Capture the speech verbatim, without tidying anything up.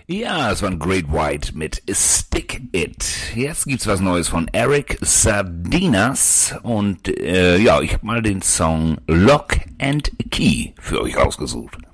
Ja, es war ein Great White mit Stick It. Jetzt gibt's was Neues von Eric Sardinas und äh, ja, ich habe mal den Song Lock and Key für euch rausgesucht.